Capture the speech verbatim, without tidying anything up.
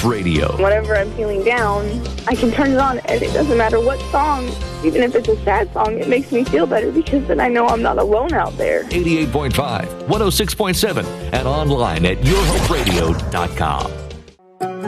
Radio. Whenever I'm feeling down, I can turn it on, and it doesn't matter what song, even if it's a sad song, it makes me feel better because then I know I'm not alone out there. eighty-eight point five, one oh six point seven, and online at your hope radio dot com.